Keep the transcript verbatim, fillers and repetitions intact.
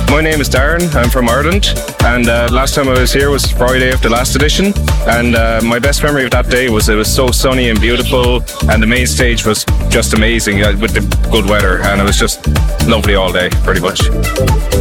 My name is Darren, I'm from Ireland, and uh, last time I was here was Friday of the last edition, and uh, my best memory of that day was it was so sunny and beautiful, and the main stage was just amazing uh, with the good weather, and it was just lovely all day, pretty much.